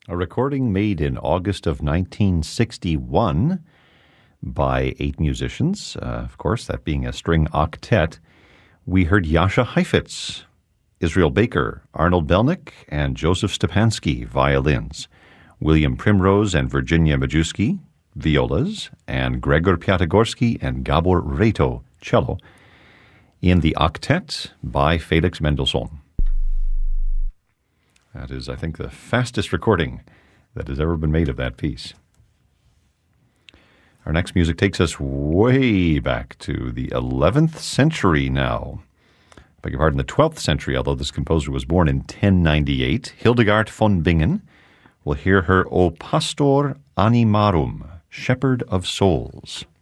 A recording made in August of 1961 by 8 musicians, of course, that being a string octet. We heard Jascha Heifetz, Israel Baker, Arnold Belnick, and Joseph Stepansky, violins, William Primrose and Virginia Majewski, violas, and Gregor Piatigorsky and Gabor Reto, cello, in the octet by Felix Mendelssohn. That is, I think, the fastest recording that has ever been made of that piece. Our next music takes us way back to the 11th century now. Beg your pardon, the 12th century, although this composer was born in 1098. Hildegard von Bingen. We'll hear her O Pastor Animarum, Shepherd of Souls.